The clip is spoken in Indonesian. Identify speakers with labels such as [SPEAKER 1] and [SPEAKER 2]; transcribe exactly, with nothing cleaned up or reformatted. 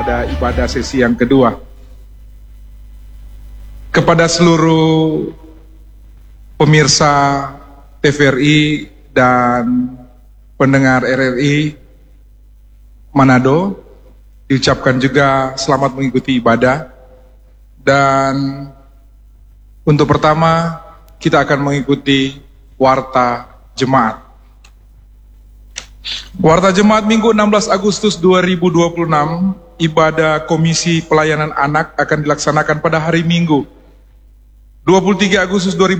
[SPEAKER 1] pada ibadah sesi yang kedua. Kepada seluruh pemirsa T V R I dan pendengar R R I Manado, diucapkan juga selamat mengikuti ibadah. Dan untuk pertama kita akan mengikuti Warta Jemaat. Warta Jemaat Minggu enam belas Agustus dua ribu dua puluh enam, ibadah Komisi Pelayanan Anak akan dilaksanakan pada hari Minggu dua puluh tiga Agustus dua ribu dua puluh enam